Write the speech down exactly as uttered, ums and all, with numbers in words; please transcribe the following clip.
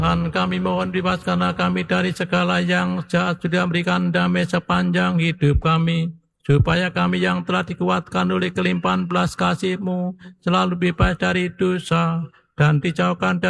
Tuhan, kami mohon bebaskanlah kami dari segala yang jahat, sudah memberikan damai sepanjang hidup kami, supaya kami yang telah dikuatkan oleh kelimpahan belas kasih-Mu selalu bebas dari dosa dan dijauhkan dari